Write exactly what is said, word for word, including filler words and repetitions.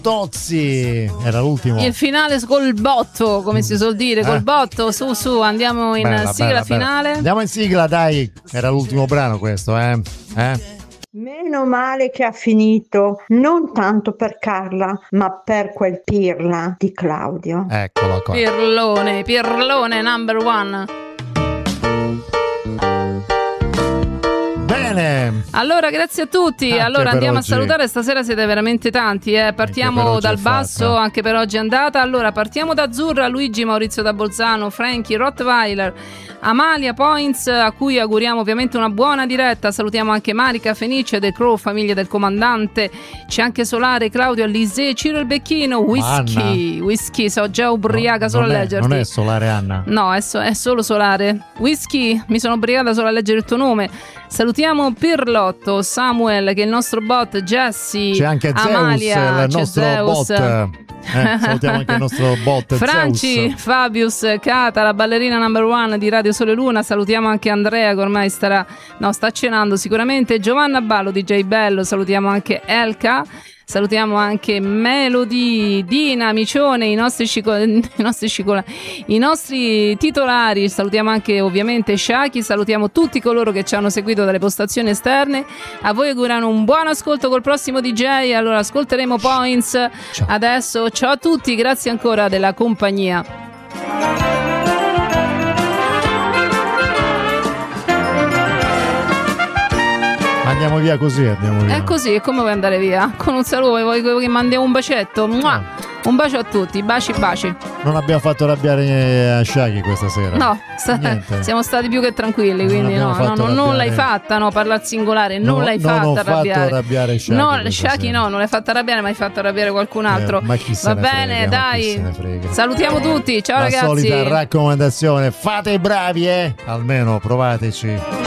Tozzi era l'ultimo. Il finale col botto, come si suol dire, col Eh. botto. Su, su, andiamo in Bella, sigla bella, finale. bella. Andiamo in sigla, dai. Era l'ultimo brano questo, eh? Eh? Meno male che ha finito, non tanto per Carla, ma per quel pirla di Claudio. Eccolo qua. Pirlone, Pirlone number one. Bene. Allora, grazie a tutti. Anche Allora per andiamo oggi. a salutare. Stasera siete veramente tanti, eh. Partiamo oggi dal è basso, fatta. anche per oggi è andata. Allora, partiamo da Azzurra, Luigi, Maurizio da Bolzano, Frankie, Rottweiler, Amalia Points, a cui auguriamo ovviamente una buona diretta. Salutiamo anche Marica, Fenice, The Crow, famiglia del comandante. C'è anche Solare, Claudio, Alisè, Ciro il Becchino, Whisky, Anna. Whisky, so già ubriaca No, solo a non è- leggerti. Non è Solare Anna. No, è, so- è solo Solare. Whisky, mi sono obbligata solo a leggere il tuo nome. Salutiamo Pirlotto, Samuel, che è il nostro bot, Jessie, C'è anche Amalia, Zeus, il c'è nostro Zeus. bot. Eh, salutiamo anche il nostro bot Franci, Zeus. Fabius, Cata, la ballerina number one di Radio Sole Luna. Salutiamo anche Andrea, che ormai starà, no, sta cenando sicuramente. Giovanna Ballo, D J Bello. Salutiamo anche Elka. Salutiamo anche Melody, Dina, Micione, i nostri, scico- i, nostri scicola- i nostri titolari. Salutiamo anche ovviamente Shaki. Salutiamo tutti coloro che ci hanno seguito dalle postazioni esterne. A voi augurano un buon ascolto col prossimo D J. Allora ascolteremo Points. Ciao. Adesso ciao a tutti, grazie ancora della compagnia. Andiamo via così, andiamo via. È così, e come vuoi andare via? Con un saluto, vuoi vuoi che mandiamo un bacetto? Mua! Un bacio a tutti, baci baci. Non abbiamo fatto arrabbiare a Shaggy questa sera. No, sta- Niente. siamo stati più che tranquilli, Non quindi abbiamo no, no, fatto no, non l'hai arrabbiare. fatta, no, parla al singolare, non No, l'hai non fatta ho fatto arrabbiare. arrabbiare Shaggy No, questa Shaki sera. no, non l'hai fatta arrabbiare, ma hai fatto arrabbiare qualcun altro. Eh, ma chi se Va ne bene, frega, ma chi dai. se ne frega. Salutiamo tutti, ciao La ragazzi. solita raccomandazione, fate i bravi, eh? Almeno provateci.